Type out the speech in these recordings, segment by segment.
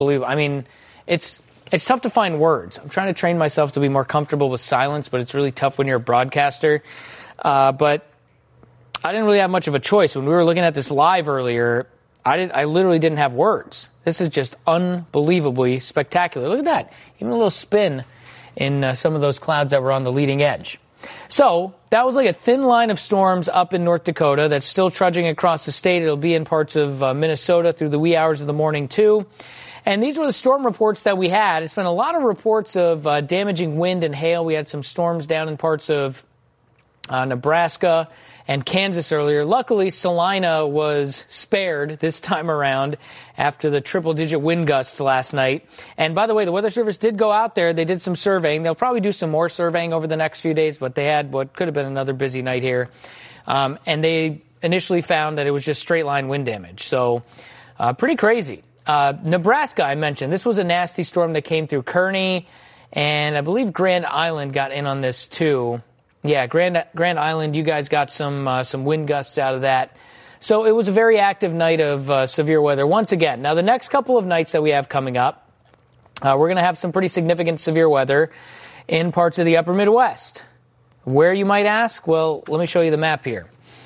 Believe. I mean, it's tough to find words. I'm trying to train myself to be more comfortable with silence, but it's really tough when you're a broadcaster. But I didn't really have much of a choice. When we were looking at this live earlier, I literally didn't have words. This is just unbelievably spectacular. Look at that. Even a little spin in some of those clouds that were on the leading edge. So that was like a thin line of storms up in North Dakota that's still trudging across the state. It'll be in parts of Minnesota through the wee hours of the morning, too. And these were the storm reports that we had. It's been a lot of reports of damaging wind and hail. We had some storms down in parts of Nebraska and Kansas earlier. Luckily, Salina was spared this time around after the triple-digit wind gusts last night. And by the way, the Weather Service did go out there. They did some surveying. They'll probably do some more surveying over the next few days, but they had what could have been another busy night here. And they initially found that it was just straight-line wind damage. So pretty crazy. Nebraska, I mentioned. This was a nasty storm that came through Kearney, and I believe Grand Island got in on this too. Yeah, Grand Island, you guys got some wind gusts out of that. So it was a very active night of severe weather once again. Now, the next couple of nights that we have coming up, we're going to have some pretty significant severe weather in parts of the upper Midwest. Where, you might ask? Well, let me show you the map here.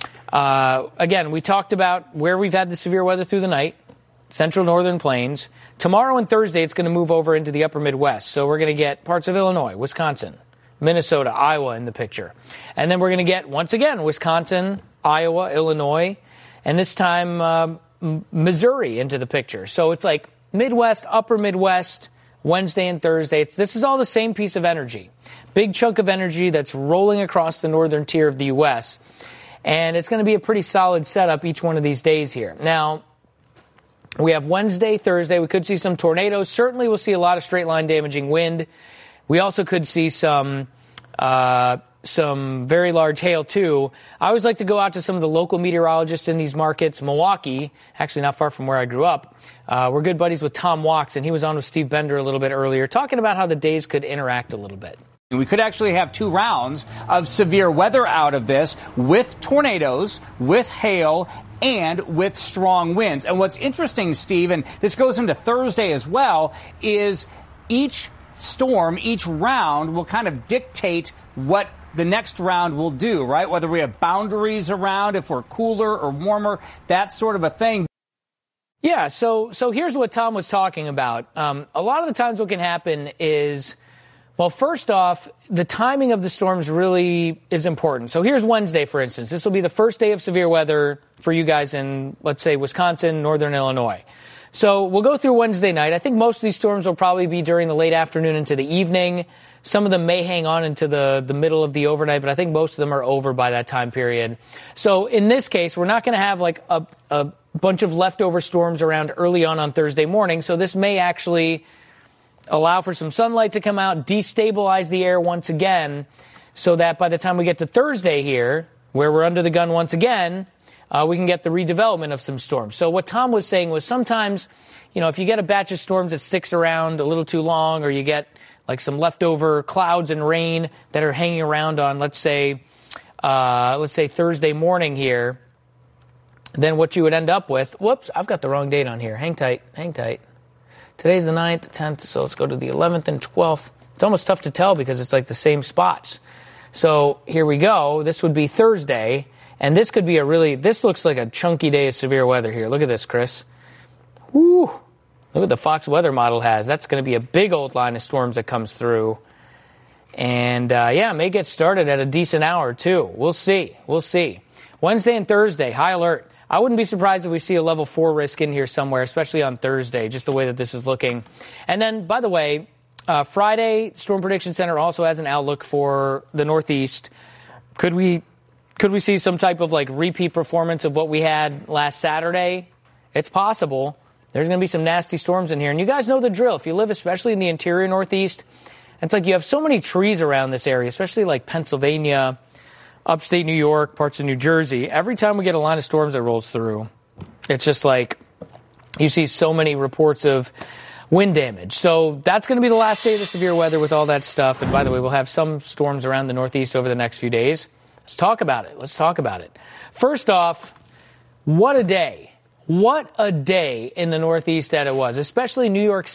Again, we talked about where we've had the severe weather through the night, central northern plains. Tomorrow and Thursday, it's going to move over into the upper Midwest. So we're going to get parts of Illinois, Wisconsin, Minnesota, Iowa in the picture. And then we're going to get, once again, Wisconsin, Iowa, Illinois, and this time Missouri into the picture. So it's like Midwest, upper Midwest, Wednesday and Thursday. This is all the same piece of energy. Big chunk of energy that's rolling across the northern tier of the U.S. And it's going to be a pretty solid setup each one of these days here. Now, we have Wednesday, Thursday. We could see some tornadoes. Certainly we'll see a lot of straight-line damaging wind. We also could see some very large hail, too. I always like to go out to some of the local meteorologists in these markets. Milwaukee, actually not far from where I grew up. We're good buddies with Tom Walks, and he was on with Steve Bender a little bit earlier, talking about how the days could interact a little bit. We could actually have 2 rounds of severe weather out of this, with tornadoes, with hail, and with strong winds. And what's interesting, Steve, and this goes into Thursday as well, is each storm, each round will kind of dictate what the next round will do, right? Whether we have boundaries around, if we're cooler or warmer, that sort of a thing. Yeah, so here's what Tom was talking about. A lot of the times what can happen is, well, first off, the timing of the storms really is important. So here's Wednesday, for instance. This will be the first day of severe weather for you guys in, let's say, Wisconsin, northern Illinois. So we'll go through Wednesday night. I think most of these storms will probably be during the late afternoon into the evening. Some of them may hang on into the middle of the overnight, but I think most of them are over by that time period. So in this case, we're not going to have like a bunch of leftover storms around early on Thursday morning. So this may actually allow for some sunlight to come out, destabilize the air once again, so that by the time we get to Thursday here, where we're under the gun once again, we can get the redevelopment of some storms. So what Tom was saying was sometimes, if you get a batch of storms that sticks around a little too long, or you get like some leftover clouds and rain that are hanging around on, let's say Thursday morning here, then what you would end up with, whoops, I've got the wrong date on here. Hang tight. Today's the 9th, the 10th, so let's go to the 11th and 12th. It's almost tough to tell because it's like the same spots. So here we go. This would be Thursday. And this could be this looks like a chunky day of severe weather here. Look at this, Chris. Woo! Look what the Fox weather model has. That's going to be a big old line of storms that comes through. And, may get started at a decent hour, too. We'll see. Wednesday and Thursday, high alert. I wouldn't be surprised if we see a level 4 risk in here somewhere, especially on Thursday, just the way that this is looking. And then, by the way, Friday, Storm Prediction Center also has an outlook for the Northeast. Could we see some type of like repeat performance of what we had last Saturday? It's possible. There's going to be some nasty storms in here. And you guys know the drill. If you live especially in the interior Northeast, it's like you have so many trees around this area, especially like Pennsylvania, upstate New York, parts of New Jersey. Every time we get a line of storms that rolls through, it's just like you see so many reports of wind damage. So that's going to be the last day of the severe weather with all that stuff. And by the way, we'll have some storms around the Northeast over the next few days. Let's talk about it. First off, what a day. What a day in the Northeast that it was, especially New York